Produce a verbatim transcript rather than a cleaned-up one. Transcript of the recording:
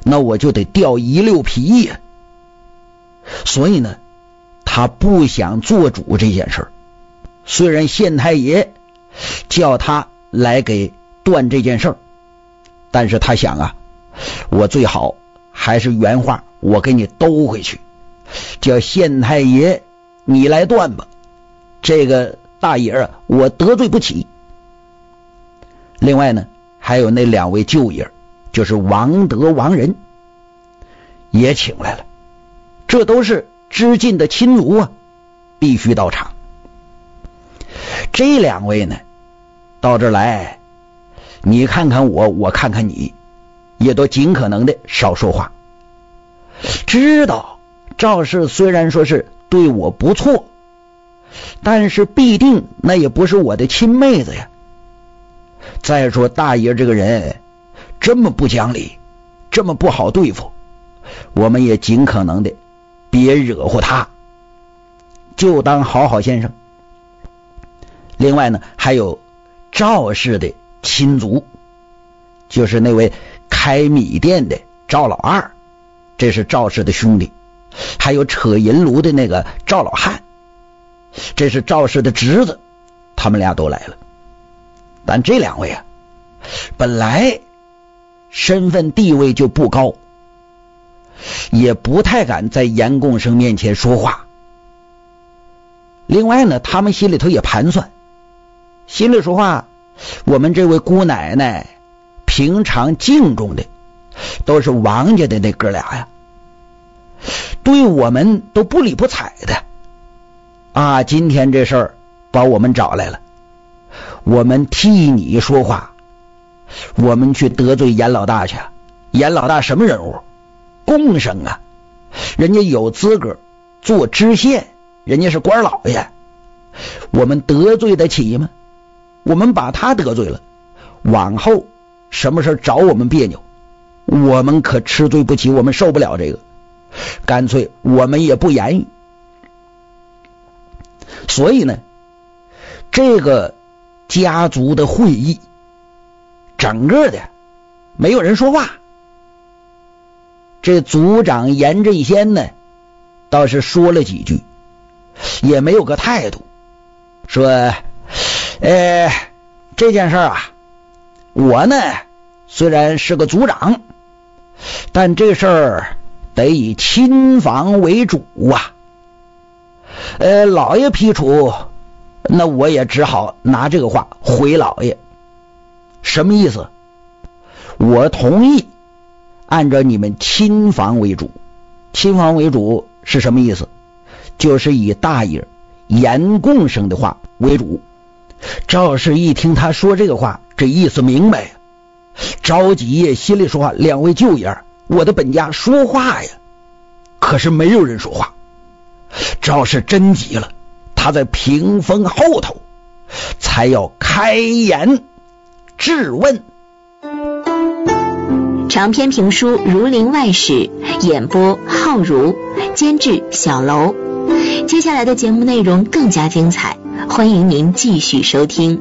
那我就得掉一溜皮呀。所以呢，他不想做主这件事儿。虽然县太爷叫他来给断这件事儿，但是他想啊，我最好还是原话我给你兜回去，叫县太爷你来断吧，这个大爷啊我得罪不起。另外呢，还有那两位舅爷，就是王德王仁也请来了，这都是知晋的亲族啊，必须到场。这两位呢到这儿来，你看看我，我看看你，也都尽可能的少说话。知道赵氏虽然说是对我不错，但是必定那也不是我的亲妹子呀。再说大爷这个人这么不讲理，这么不好对付，我们也尽可能的别惹乎他，就当好好先生。另外呢，还有赵氏的亲族，就是那位开米店的赵老二，这是赵氏的兄弟。还有扯银炉的那个赵老汉，这是赵氏的侄子，他们俩都来了。但这两位啊，本来身份地位就不高，也不太敢在严贡生面前说话。另外呢，他们心里头也盘算，心里说话，我们这位姑奶奶平常敬重的都是王家的那哥俩呀，对我们都不理不睬的啊，今天这事儿把我们找来了，我们替你说话，我们去得罪严老大去。严老大什么人物？贡生啊，人家有资格做知县，人家是官老爷，我们得罪得起吗？我们把他得罪了，往后什么事找我们别扭，我们可吃罪不起，我们受不了这个，干脆我们也不言语。所以呢，这个家族的会议整个的没有人说话。这族长严振先呢倒是说了几句，也没有个态度，说呃，这件事啊，我呢虽然是个族长，但这事儿得以亲房为主啊。呃，老爷批处，那我也只好拿这个话回老爷。什么意思？我同意按照你们亲房为主。亲房为主是什么意思？就是以大爷严贡生的话为主。赵氏一听他说这个话，这意思明白，着急，心里说话，两位舅爷，我的本家说话呀。可是没有人说话。赵氏真急了，他在屏风后头才要开言质问。 长篇评书《儒林外史》，演播浩如，监制小楼。接下来的节目内容更加精彩，欢迎您继续收听。